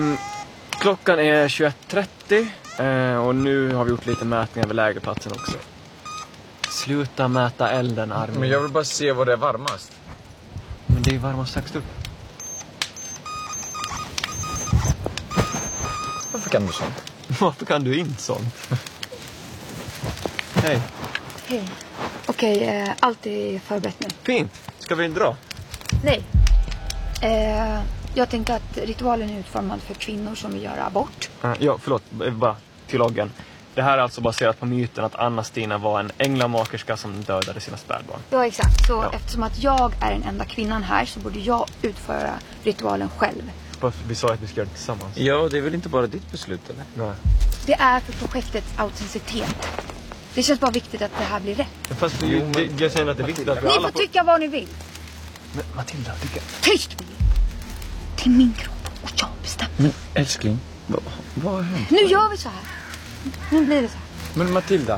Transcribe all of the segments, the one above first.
Klockan är 21:30 och nu har vi gjort lite mätningar vid lägerplatsen också. Sluta mäta elden, Armin. Men jag vill bara se vad det är varmast. Men det är varmast högst upp. Varför kan du sånt? Varför kan du inte sånt? Hej. Hej. Okej, allt är förberett nu. Fint. Ska vi dra? Nej. Jag tänkte att ritualen är utformad för kvinnor som vill göra abort. Ja, förlåt. Bara till loggen. Det här är alltså baserat på myten att Anna-Stina var en änglamakerska som dödade sina spädbarn. Ja, exakt. Så eftersom att jag är den enda kvinnan här så borde jag utföra ritualen själv. Vi sa att vi ska göra det tillsammans. Ja, det är väl inte bara ditt beslut, eller? Nej. Det är för projektets autenticitet. Det känns bara viktigt att det här blir rätt. Fast jag känner att det är viktigt att vi Ni alla får tycka vad ni vill. Men Matilda, tycker Tyst! Till min kropp och jag bestämmer. Men älskling, vad har hänt? Nu gör vi så här. Nu blir det så här. Men Matilda.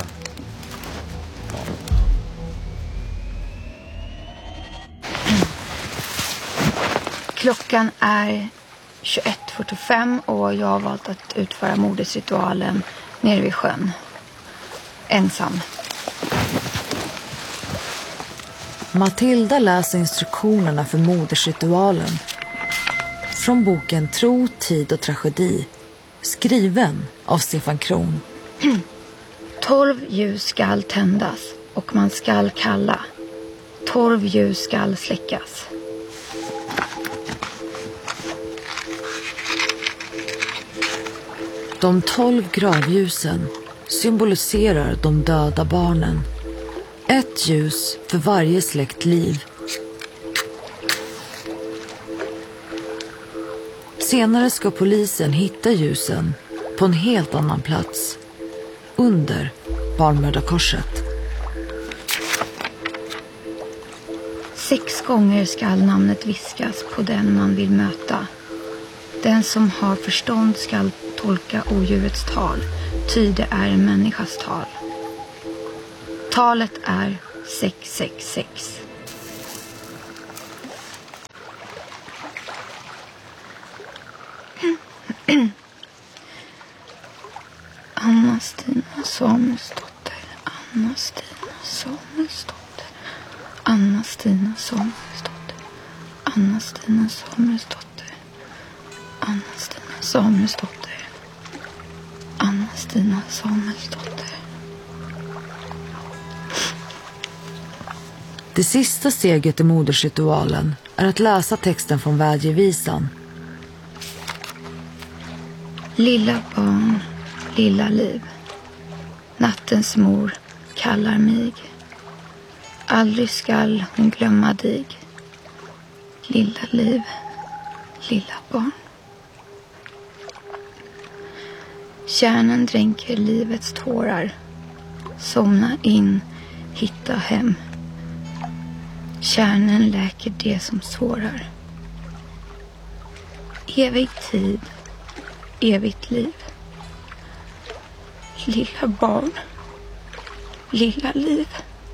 Klockan är 21:45 och jag har valt att utföra modersritualen nere vid sjön. Ensam. Matilda läser instruktionerna för modersritualen från boken Tro, tid och tragedi, skriven av Stefan Kron. 12 ljus skall tändas och man skall kalla. 12 ljus skall släckas. De 12 gravljusen symboliserar de döda barnen. Ett ljus för varje släkt liv. Senare ska polisen hitta ljusen på en helt annan plats. Under Barnmördarkorset. 6 gånger skall namnet viskas på den man vill möta. Den som har förstånd skall tolka odjurets tal, ty det är en människas tal. Talet är 666. Anna-Stina Samuelsdotter, Anna-Stina Samuelsdotter, Anna-Stina Samuelsdotter, Anna-Stina Samuelsdotter, Anna-Stina Samuelsdotter, Anna-Stina Samuelsdotter. Det sista steget i modersritualen är att läsa texten från vädjevisan. Lilla barn, lilla liv. Nattens mor kallar mig. Aldrig skall hon glömma dig. Lilla liv, lilla barn. Kärnen dränker livets tårar. Somna in, hitta hem. Kärnen läker det som sårar. Evig tid, evigt liv. Lilla barn, lilla liv.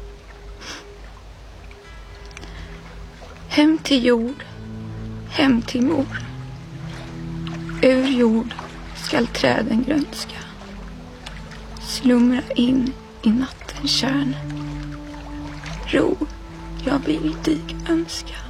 Hem till jord, hem till mor. Ur jord skall träden grönska. Slumra in i nattens kärn. Ro, jag vill dig önska.